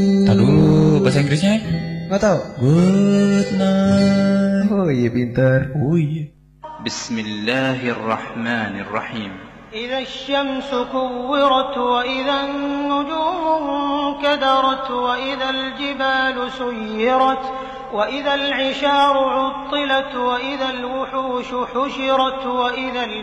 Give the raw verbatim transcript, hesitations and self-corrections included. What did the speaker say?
Aduh, bahasa Inggrisnya? Nggak tahu. Good night. Oh iya pintar. Oh iya. Bismillahirrahmanirrahim. إذا الشمس كورت وإذا النجوم انكدرت وإذا الجبال سيرت وإذا العشار عطلت وإذا الوحوش حشرت وإذا